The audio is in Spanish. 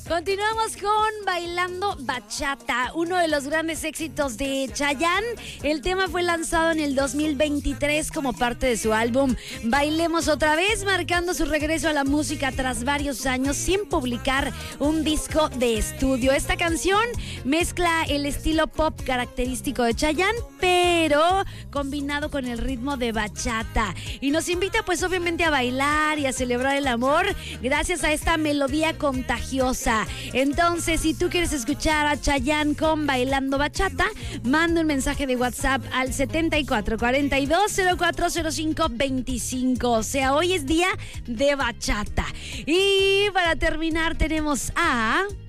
Continuamos con Bailando Bachata, uno de los grandes éxitos de Chayanne. El tema fue lanzado en el 2023 como parte de su álbum Bailemos Otra Vez, marcando su regreso a la música tras varios años sin publicar un disco de estudio. Esta canción mezcla el estilo pop característico de Chayanne, pero combinado con el ritmo de bachata. Y nos invita pues obviamente a bailar y a celebrar el amor gracias a esta melodía contagiosa. Entonces, si tú quieres escuchar a Chayanne con Bailando Bachata, manda un mensaje de WhatsApp al 7442040525. O sea, hoy es día de bachata. Y para terminar tenemos a